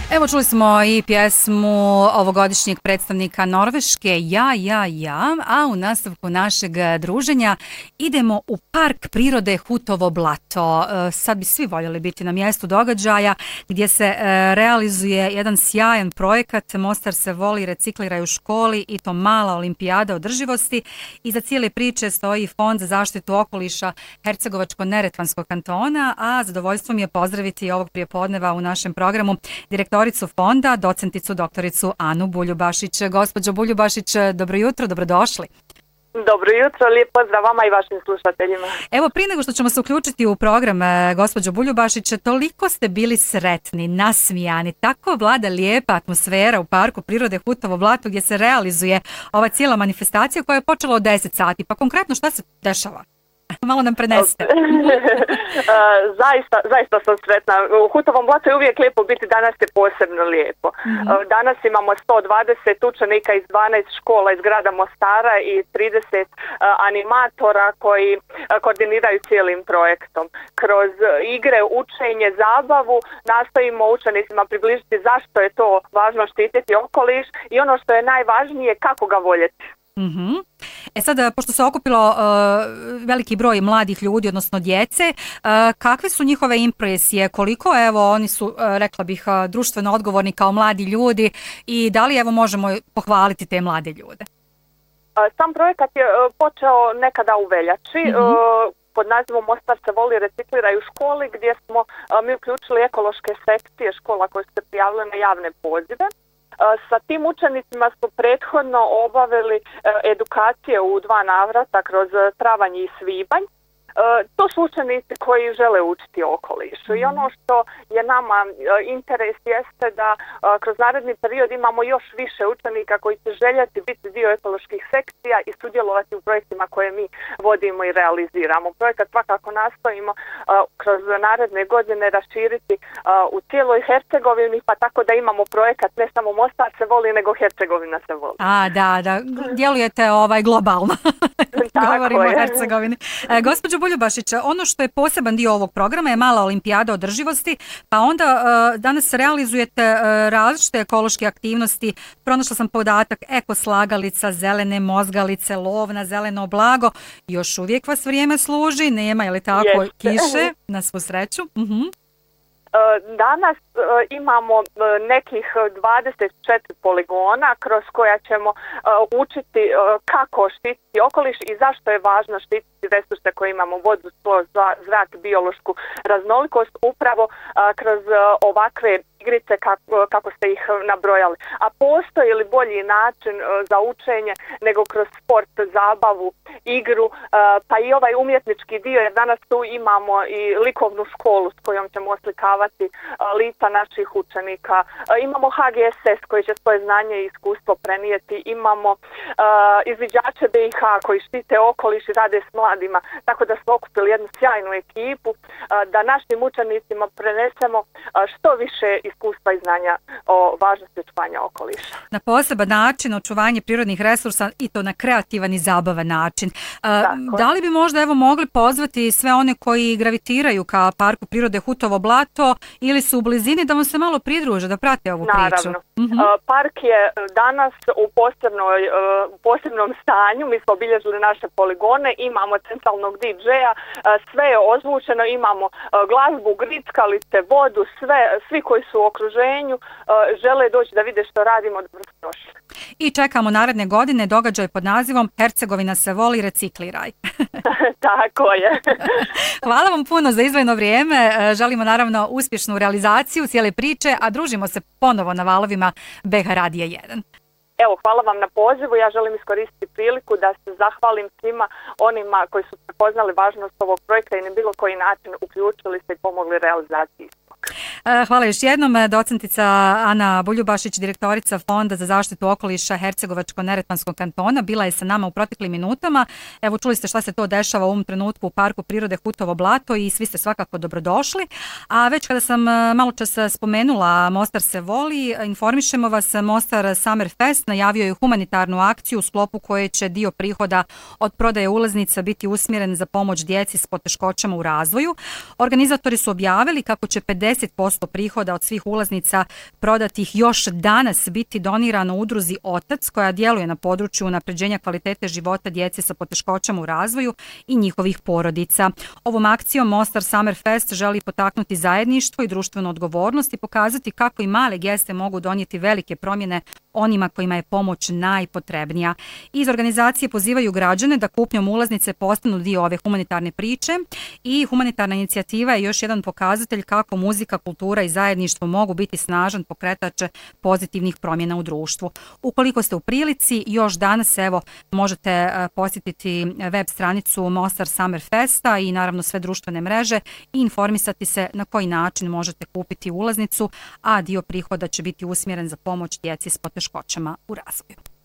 Evo čuli smo i pjesmu ovogodišnjeg predstavnika Norveške Ja, a u nastavku našeg druženja idemo u Park prirode Hutovo blato. Sad bi svi voljeli biti na mjestu događaja gdje se realizuje jedan sjajan projekat Mostar se voli, recikliraj u školi i to mala olimpijada održivosti. Iza cijele priče stoji Fond za zaštitu okoliša Hercegovačko-neretvanskog kantona, a zadovoljstvo mi je pozdraviti ovog prijepodneva u našem programu direktoricu fonda, docenticu doktoricu Anu Buljubašić. Gospođo Buljubašić, dobro jutro, dobrodošli. Dobro jutro, lijep pozdrav vama i vašim slušateljima. Evo, prije nego što ćemo se uključiti u program, gospođo Buljubašić, toliko ste bili sretni, nasmijani, tako vlada lijepa atmosfera u Parku prirode Hutovo blato gdje se realizuje ova cijela manifestacija koja je počela od 10 sati. Pa konkretno šta se dešava? Malo nam prenesete. Zaista sam sretna. U Hutovom blatu je uvijek lijepo biti, danas je posebno lijepo. Danas imamo 120 učenika iz 12 škola iz grada Mostara i 30 animatora koji koordiniraju cijelim projektom. Kroz igre, učenje, zabavu nastojimo učenicima približiti zašto je to važno štititi okoliš i ono što je najvažnije kako ga voljeti. E sad, pošto se okupilo veliki broj mladih ljudi, odnosno djece, kakve su njihove impresije, koliko evo oni su, rekla bih, društveno odgovorni kao mladi ljudi i da li evo možemo pohvaliti te mlade ljude? Sam projekat je počeo nekada u veljači, pod nazivom Mostar se voli, recikliraj u školi, gdje smo mi uključili ekološke sekcije škola koje su se prijavile na javne pozive. Sa tim učenicima smo prethodno obavili edukacije u 2 navrata kroz travanj i svibanj. To su učenici koji žele učiti o okolišu i ono što je nama interes jeste da kroz naredni period imamo još više učenika koji će željeti biti dio ekoloških sekcija i sudjelovati u projektima koje mi vodimo i realiziramo. Projekat svakako nastojimo kroz naredne godine raširiti u cijeloj Hercegovini, pa tako da imamo projekat ne samo Mostar se voli, nego Hercegovina se voli. Da, djelujete globalno. Govorimo o Hercegovini. Gospođo Buljubašić, ono što je poseban dio ovog programa je mala olimpijada održivosti, pa onda danas realizujete različite ekološke aktivnosti. Pronašla sam podatak eko slagalica, zelene mozgalice, lov na zeleno blago. Još uvijek vas vrijeme služi, nema, je li tako, kiše, na svu sreću? Danas imamo nekih 24 poligona kroz koja ćemo učiti kako štititi okoliš i zašto je važno štititi resurse koje imamo, vodu, tlo, zrak, biološku raznolikost, upravo kroz ovakve igrice kako ste ih nabrojali. A postoji li bolji način za učenje nego kroz sport, zabavu, igru, pa i ovaj umjetnički dio, jer danas tu imamo i likovnu školu s kojom ćemo oslikavati lica naših učenika. Imamo HGSS koji će svoje znanje i iskustvo prenijeti. Imamo izviđače BiH koji štite okoliš i rade s mladima. Tako da smo okupili jednu sjajnu ekipu da našim učenicima prenesemo što više iskustva i znanja o važnosti očuvanja okoliša. Na poseban način očuvanje prirodnih resursa i to na kreativan i zabavan način. Da li bi možda mogli pozvati sve one koji gravitiraju ka Parku prirode Hutovo blato ili su u blizini da vam se malo pridruže, da prate ovu priču? Naravno. Park je danas u posebnom stanju. Mi smo obilježili naše poligone, imamo centralnog DJ-a, sve je ozvučeno, imamo glazbu, grickalice, vodu, svi koji su u okruženju žele doći da vide što radimo, dobrodošli. I čekamo naredne godine događaj pod nazivom Hercegovina se voli, recikliraj. Tako je. Hvala vam puno za izdvojeno vrijeme. Želimo naravno uspješnu realizaciju cijele priče, a družimo se ponovo na valovima BH Radija 1. Evo, hvala vam na pozivu. Ja želim iskoristiti priliku da se zahvalim svima onima koji su prepoznali važnost ovog projekta i na bilo koji način uključili se i pomogli realizaciji. Hvala još jednom. Docentica Ana Buljubašić, direktorica Fonda za zaštitu okoliša Hercegovačko-neretvanskog kantona, bila je sa nama u proteklim minutama. Evo, čuli ste šta se to dešava u ovom trenutku u Parku prirode Hutovo blato i svi ste svakako dobrodošli. A već kada sam malo čas spomenula Mostar se voli, informišemo vas, Mostar Summer Fest najavio je humanitarnu akciju u sklopu koje će dio prihoda od prodaje ulaznica biti usmjeren za pomoć djeci s poteškoćama u razvoju. Organizatori su objavili kako će 50% 10% prihoda od svih ulaznica prodatih još danas biti donirano udruzi Otac, koja djeluje na području unapređenja kvalitete života djece sa poteškoćama u razvoju i njihovih porodica. Ovom akcijom Mostar Summer Fest želi potaknuti zajedništvo i društvenu odgovornost i pokazati kako i male geste mogu donijeti velike promjene onima kojima je pomoć najpotrebnija. Iz organizacije pozivaju građane da kupnjom ulaznice postanu dio ove humanitarne priče i humanitarna inicijativa je još jedan pokazatelj kako muzika, kultura i zajedništvo mogu biti snažan pokretač pozitivnih promjena u društvu. Ukoliko ste u prilici, još danas možete posjetiti web stranicu Mostar Summer Festa i naravno sve društvene mreže i informisati se na koji način možete kupiti ulaznicu, a dio prihoda će biti usmjeren za pomoć djeci s poteškoćama u razvoju.